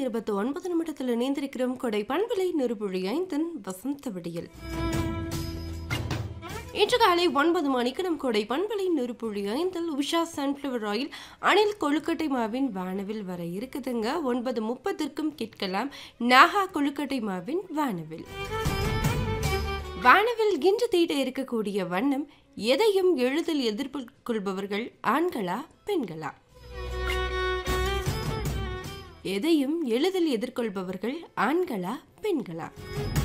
29 இணைந்திருக்கிறோம். கொடை பண்பலை நெருப்புழி 5 வசந்த விடியல். இன்று காலை 9 மணிக்கு நம் கொடை பண்பலை நெருப்புழி 5 உஷா சன்ஃப்ளவர் ஆயில் அணில் கொழுக்கட்டை மாவின் வானவில் வர இருக்குதுங்க. 9:30க்கும் கேட்கலாம் நாகா கொழுக்கட்டை மாவின் வானவில். வானவில் இன்று தீட்ட இருக்கக்கூடிய வண்ணம் எதையும் எளிதில் எதிர்கொள்பவர்கள் ஆண்களா பெண்களா? எதையும் எளிதில் எதிர்கொள்பவர்கள் ஆண்களா பெண்களா?